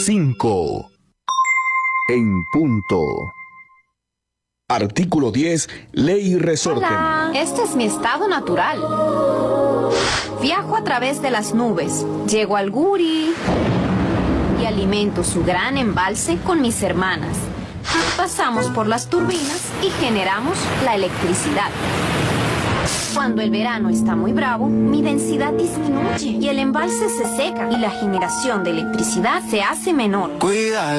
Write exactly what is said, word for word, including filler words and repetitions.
cinco. En punto. Artículo diez. Ley resorte. Hola, este es mi estado natural. Viajo a través de las nubes, llego al Guri y alimento su gran embalse con mis hermanas. Pasamos por las turbinas y generamos la electricidad. Cuando el verano está muy bravo, mi densidad disminuye y el embalse se seca y la generación de electricidad se hace menor. Cuida.